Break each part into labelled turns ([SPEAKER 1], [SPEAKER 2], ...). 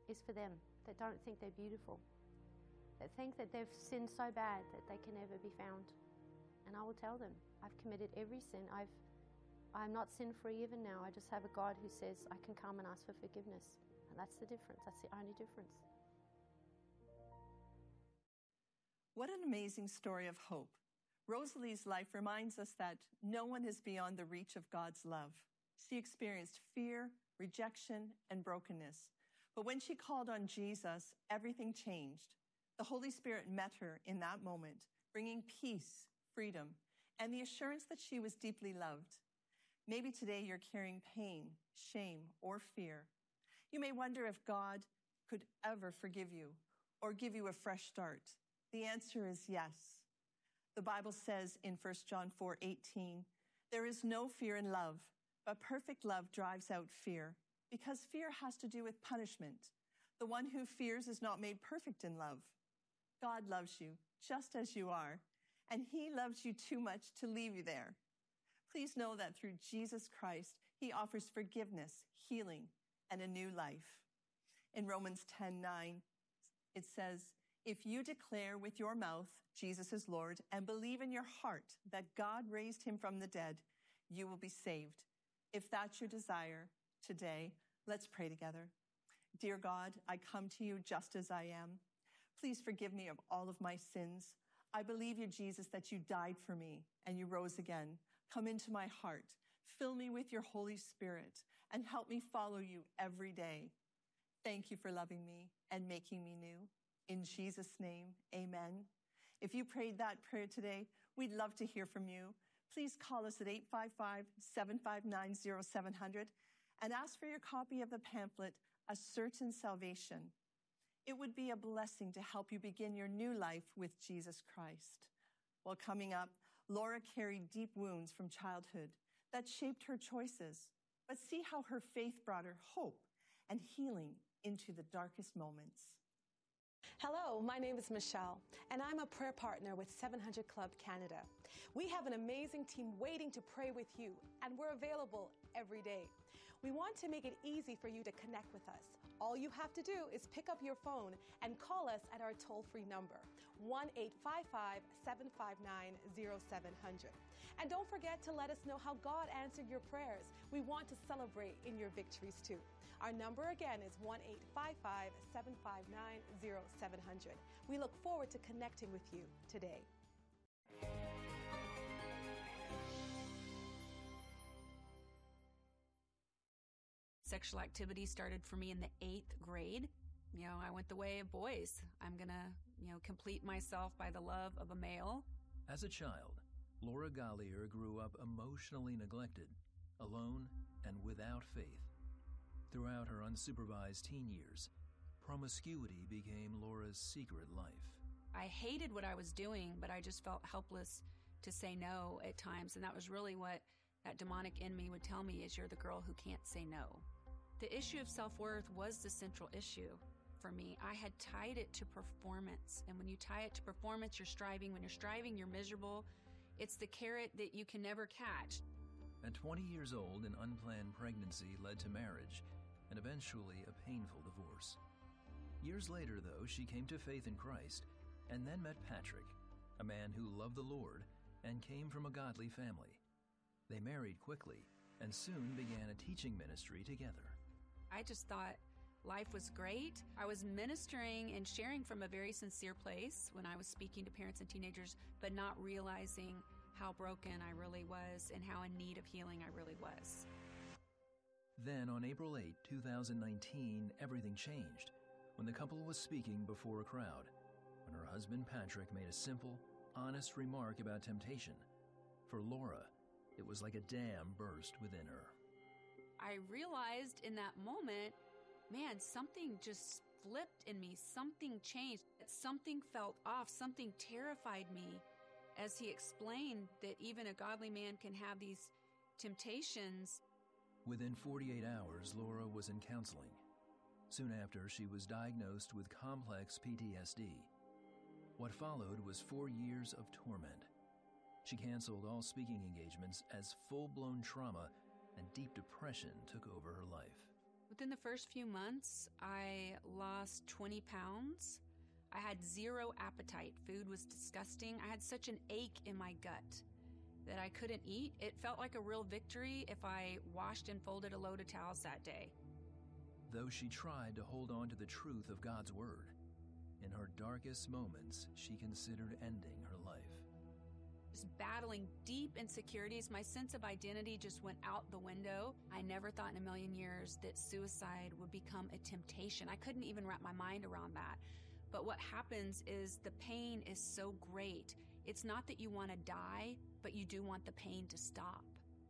[SPEAKER 1] is for them that don't think they're beautiful, that think that they've sinned so bad that they can never be found. And I will tell them, I've committed every sin. I'm not sin-free even now. I just have a God who says I can come and ask for forgiveness. And that's the difference. That's the only difference.
[SPEAKER 2] What an amazing story of hope. Rosalie's life reminds us that no one is beyond the reach of God's love. She experienced fear, rejection, and brokenness. But when she called on Jesus, everything changed. The Holy Spirit met her in that moment, bringing peace, freedom, and the assurance that she was deeply loved. Maybe today you're carrying pain, shame, or fear. You may wonder if God could ever forgive you or give you a fresh start. The answer is yes. The Bible says in 1 John 4:18, there is no fear in love, but perfect love drives out fear, because fear has to do with punishment. The one who fears is not made perfect in love. God loves you just as you are, and he loves you too much to leave you there. Please know that through Jesus Christ, he offers forgiveness, healing, and a new life. In Romans 10:9, it says, if you declare with your mouth Jesus is Lord and believe in your heart that God raised him from the dead, you will be saved. If that's your desire today, let's pray together. Dear God, I come to you just as I am. Please forgive me of all of my sins. I believe you, Jesus, that you died for me and you rose again. Come into my heart. Fill me with your Holy Spirit and help me follow you every day. Thank you for loving me and making me new. In Jesus' name, amen. If you prayed that prayer today, we'd love to hear from you. Please call us at 855-759-0700 and ask for your copy of the pamphlet, A Certain Salvation. It would be a blessing to help you begin your new life with Jesus Christ. Well, coming up, Laura carried deep wounds from childhood that shaped her choices, but see how her faith brought her hope and healing into the darkest moments.
[SPEAKER 3] Hello, my name is Michelle, and I'm a prayer partner with 700 Club Canada. We have an amazing team waiting to pray with you, and we're available every day. We want to make it easy for you to connect with us. All you have to do is pick up your phone and call us at our toll-free number, 1-855-759-0700. And don't forget to let us know how God answered your prayers. We want to celebrate in your victories too. Our number again is 1-855-759-0700. We look forward to connecting with you today.
[SPEAKER 4] Sexual activity started for me in the 8th grade. I went the way of boys. I'm going to, complete myself by the love of a male.
[SPEAKER 5] As a child, Laura Gallier grew up emotionally neglected, alone, and without faith. Throughout her unsupervised teen years, promiscuity became Laura's secret life.
[SPEAKER 4] I hated what I was doing, but I just felt helpless to say no at times, and that was really what that demonic in me would tell me, is you're the girl who can't say no. The issue of self-worth was the central issue for me. I had tied it to performance, and when you tie it to performance, you're striving. When you're striving, you're miserable. It's the carrot that you can never catch.
[SPEAKER 5] At 20 years old, an unplanned pregnancy led to marriage and eventually a painful divorce. Years later, though, she came to faith in Christ and then met Patrick, a man who loved the Lord and came from a godly family. They married quickly and soon began a teaching ministry together.
[SPEAKER 4] I just thought life was great. I was ministering and sharing from a very sincere place when I was speaking to parents and teenagers, but not realizing how broken I really was and how in need of healing I really was.
[SPEAKER 5] Then on April 8, 2019, everything changed when the couple was speaking before a crowd, when her husband Patrick made a simple, honest remark about temptation. For Laura, it was like a dam burst within her.
[SPEAKER 4] I realized in that moment, man, something just flipped in me. Something changed. Something felt off. Something terrified me as he explained that even a godly man can have these temptations.
[SPEAKER 5] Within 48 hours, Laura was in counseling. Soon after, she was diagnosed with complex PTSD. What followed was 4 years of torment. She canceled all speaking engagements as full-blown trauma and deep depression took over her life.
[SPEAKER 4] Within the first few months, I lost 20 pounds. I had zero appetite. Food was disgusting. I had such an ache in my gut that I couldn't eat. It felt like a real victory if I washed and folded a load of towels that day.
[SPEAKER 5] Though she tried to hold on to the truth of God's word, in her darkest moments, she considered ending her life.
[SPEAKER 4] Just battling deep insecurities, my sense of identity just went out the window. I never thought in a million years that suicide would become a temptation. I couldn't even wrap my mind around that. But what happens is the pain is so great. It's not that you want to die, but you do want the pain to stop.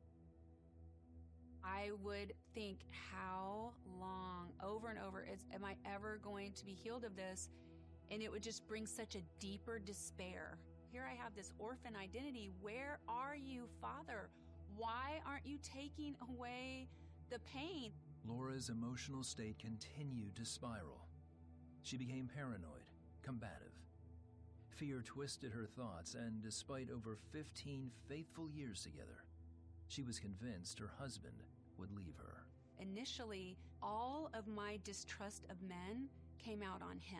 [SPEAKER 4] I would think, how long, over and over, am I ever going to be healed of this? And it would just bring such a deeper despair. Here I have this orphan identity. Where are you, Father? Why aren't you taking away the pain?
[SPEAKER 5] Laura's emotional state continued to spiral. She became paranoid, combative. Fear twisted her thoughts, and despite over 15 faithful years together, she was convinced her husband would leave her.
[SPEAKER 4] Initially, all of my distrust of men came out on him.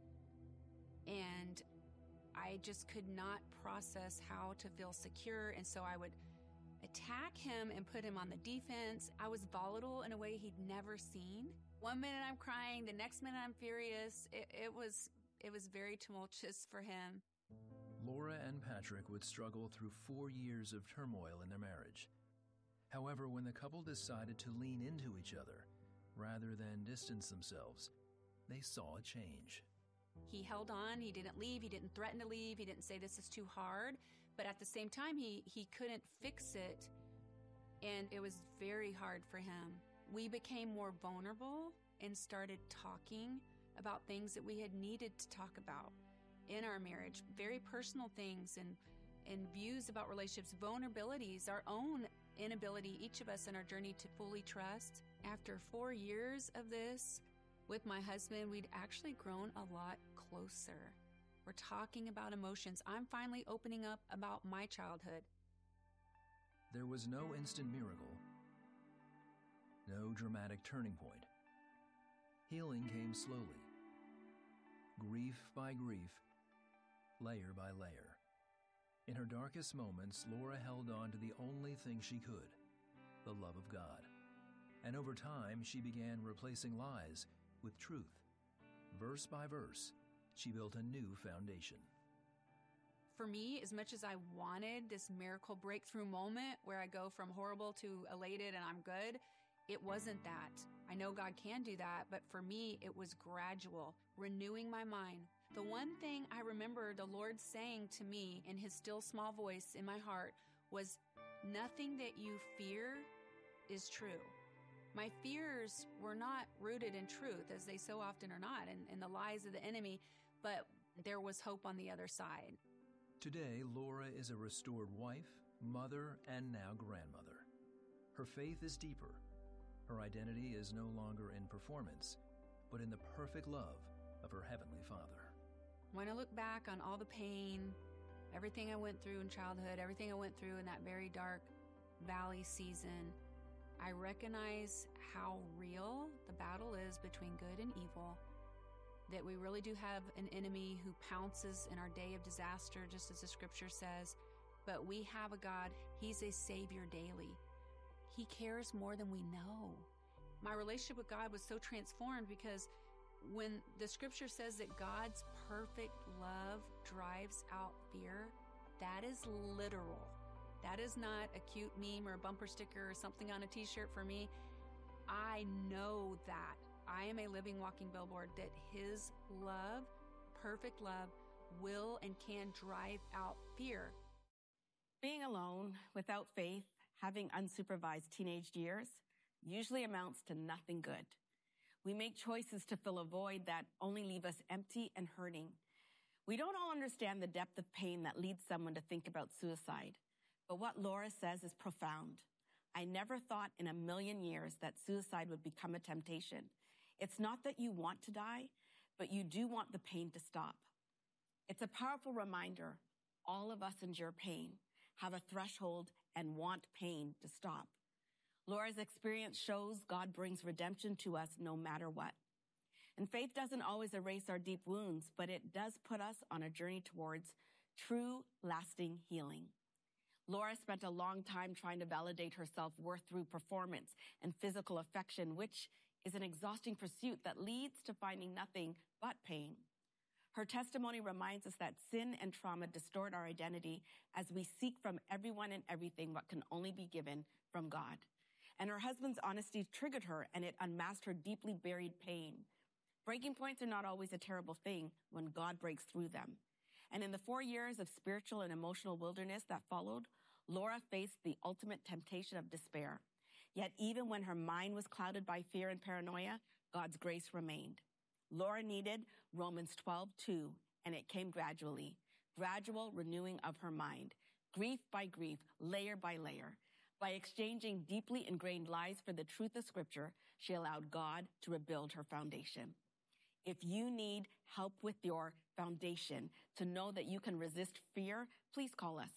[SPEAKER 4] And I just could not process how to feel secure, and so I would attack him and put him on the defense. I was volatile in a way he'd never seen. One minute I'm crying, the next minute I'm furious. It was very tumultuous for him.
[SPEAKER 5] Laura and Patrick would struggle through 4 years of turmoil in their marriage. However, when the couple decided to lean into each other rather than distance themselves, they saw a change.
[SPEAKER 4] He held on. He didn't leave. He didn't threaten to leave. He didn't say this is too hard. But at the same time, he couldn't fix it, and it was very hard for him. We became more vulnerable and started talking about things that we had needed to talk about in our marriage, very personal things and views about relationships, vulnerabilities, our own inability, each of us in our journey to fully trust. After 4 years of this, with my husband, we'd actually grown a lot closer. We're talking about emotions. I'm finally opening up about my childhood.
[SPEAKER 5] There was no instant miracle, no dramatic turning point. Healing came slowly, grief by grief, layer by layer. In her darkest moments, Laura held on to the only thing she could, the love of God. And over time, she began replacing lies with truth. Verse by verse, she built a new foundation.
[SPEAKER 4] For me, as much as I wanted this miracle breakthrough moment where I go from horrible to elated and I'm good, it wasn't that. I know God can do that, but for me, it was gradual, renewing my mind. The one thing I remember the Lord saying to me in his still small voice in my heart was, nothing that you fear is true. My fears were not rooted in truth, as they so often are not, in the lies of the enemy, but there was hope on the other side.
[SPEAKER 5] Today, Laura is a restored wife, mother, and now grandmother. Her faith is deeper. Her identity is no longer in performance, but in the perfect love of her Heavenly Father.
[SPEAKER 4] When I look back on all the pain, everything I went through in childhood, everything I went through in that very dark valley season, I recognize how real the battle is between good and evil, that we really do have an enemy who pounces in our day of disaster, just as the scripture says, but we have a God, he's a savior daily. He cares more than we know. My relationship with God was so transformed because when the scripture says that God's perfect love drives out fear, that is literal. That is not a cute meme or a bumper sticker or something on a t-shirt for me. I know that. I am a living, walking billboard that his love, perfect love, will and can drive out fear.
[SPEAKER 6] Being alone, without faith, having unsupervised teenage years, usually amounts to nothing good. We make choices to fill a void that only leave us empty and hurting. We don't all understand the depth of pain that leads someone to think about suicide. But what Laura says is profound. I never thought in a million years that suicide would become a temptation. It's not that you want to die, but you do want the pain to stop. It's a powerful reminder. All of us endure pain, have a threshold, and want pain to stop. Laura's experience shows God brings redemption to us no matter what. And faith doesn't always erase our deep wounds, but it does put us on a journey towards true, lasting healing. Laura spent a long time trying to validate her self-worth through performance and physical affection, which is an exhausting pursuit that leads to finding nothing but pain. Her testimony reminds us that sin and trauma distort our identity as we seek from everyone and everything what can only be given from God. And her husband's honesty triggered her, and it unmasked her deeply buried pain. Breaking points are not always a terrible thing when God breaks through them. And in the 4 years of spiritual and emotional wilderness that followed, Laura faced the ultimate temptation of despair. Yet even when her mind was clouded by fear and paranoia, God's grace remained. Laura needed Romans 12:2, and it came gradually. Gradual renewing of her mind, grief by grief, layer by layer. By exchanging deeply ingrained lies for the truth of Scripture, she allowed God to rebuild her foundation. If you need help with your foundation to know that you can resist fear, please call us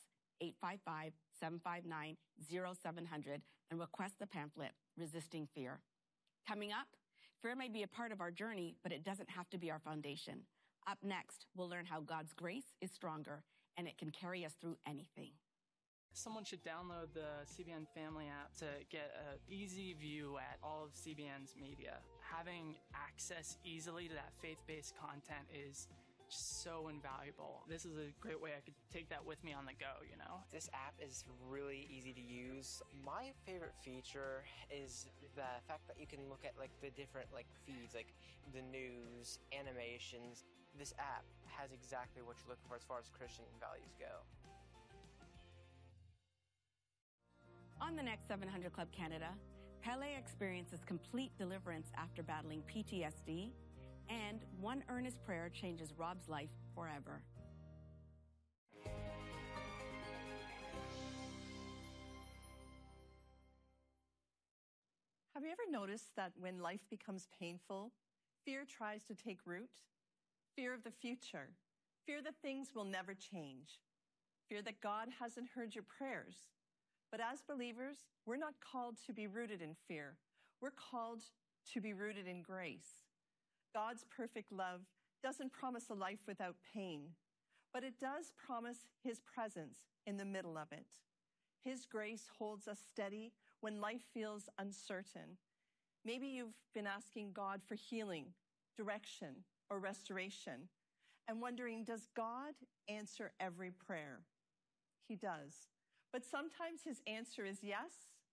[SPEAKER 6] 855-759-0700 and request the pamphlet, Resisting Fear. Coming up, fear may be a part of our journey, but it doesn't have to be our foundation. Up next, we'll learn how God's grace is stronger and it can carry us through anything.
[SPEAKER 7] Someone should download the CBN Family app to get an easy view at all of CBN's media. Having access easily to that faith-based content is just so invaluable. This is a great way I could take that with me on the go, you know?
[SPEAKER 8] This app is really easy to use. My favorite feature is the fact that you can look at the different feeds, like the news, animations. This app has exactly what you're looking for as far as Christian values go.
[SPEAKER 6] On the next 700 Club Canada, Pele experiences complete deliverance after battling PTSD, and one earnest prayer changes Rob's life forever.
[SPEAKER 2] Have you ever noticed that when life becomes painful, fear tries to take root? Fear of the future, fear that things will never change, fear that God hasn't heard your prayers. But as believers, we're not called to be rooted in fear. We're called to be rooted in grace. God's perfect love doesn't promise a life without pain, but it does promise His presence in the middle of it. His grace holds us steady when life feels uncertain. Maybe you've been asking God for healing, direction, or restoration, and wondering, does God answer every prayer? He does. But sometimes His answer is yes,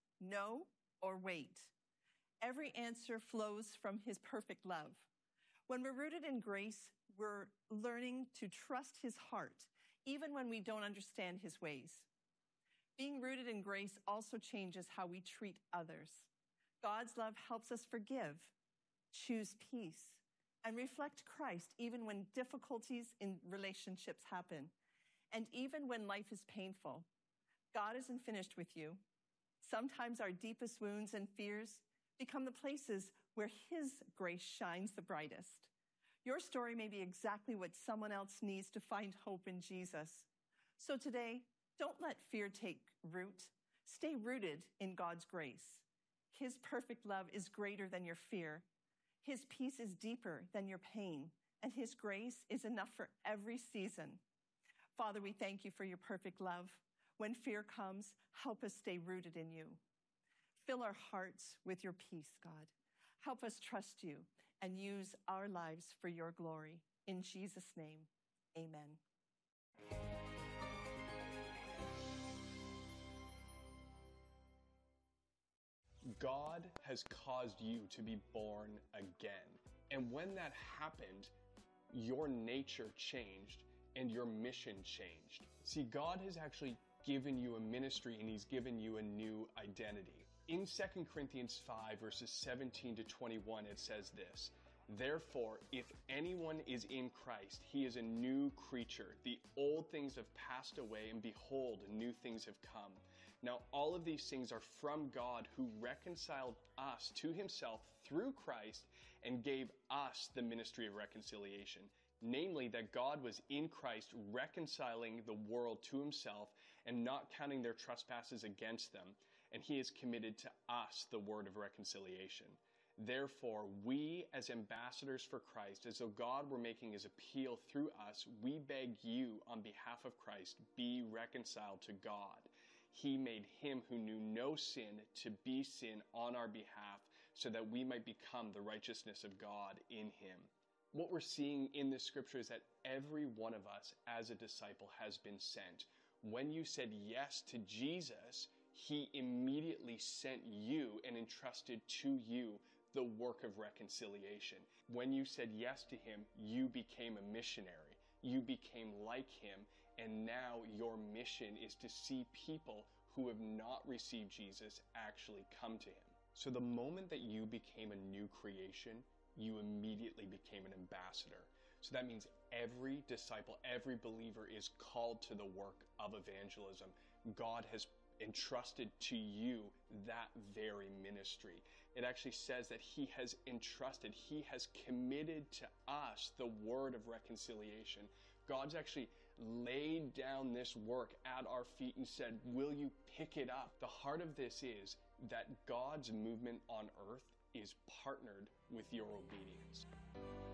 [SPEAKER 2] no, or wait. Every answer flows from His perfect love. When we're rooted in grace, we're learning to trust His heart, even when we don't understand His ways. Being rooted in grace also changes how we treat others. God's love helps us forgive, choose peace, and reflect Christ even when difficulties in relationships happen, and even when life is painful. God isn't finished with you. Sometimes our deepest wounds and fears become the places where His grace shines the brightest. Your story may be exactly what someone else needs to find hope in Jesus. So today, don't let fear take root. Stay rooted in God's grace. His perfect love is greater than your fear. His peace is deeper than your pain, and His grace is enough for every season. Father, we thank You for Your perfect love. When fear comes, help us stay rooted in You. Fill our hearts with Your peace, God. Help us trust You and use our lives for Your glory. In Jesus' name, amen.
[SPEAKER 9] God has caused you to be born again. And when that happened, your nature changed and your mission changed. See, God has actually given you a ministry and He's given you a new identity. In 2 Corinthians 5, verses 17 to 21, it says this: "Therefore, if anyone is in Christ, he is a new creature. The old things have passed away, and behold, new things have come. Now all of these things are from God, who reconciled us to Himself through Christ and gave us the ministry of reconciliation. Namely, that God was in Christ reconciling the world to Himself and not counting their trespasses against them, and he has committed to us the word of reconciliation. Therefore, we as ambassadors for Christ, as though God were making his appeal through us, we beg you on behalf of Christ, be reconciled to God. He made him who knew no sin to be sin on our behalf, so that we might become the righteousness of God in him. What we're seeing in this scripture is that every one of us as a disciple has been sent. When you said yes to Jesus, he immediately sent you and entrusted to you the work of reconciliation. When you said yes to him, you became a missionary. You became like him, and now your mission is to see people who have not received Jesus actually come to him. So the moment that you became a new creation, you immediately became an ambassador. So that means every disciple, every believer is called to the work of evangelism. God has entrusted to you that very ministry. It actually says that he has entrusted, he has committed to us the word of reconciliation. God's actually laid down this work at our feet and said, will you pick it up? The heart of this is that God's movement on earth is partnered with your obedience.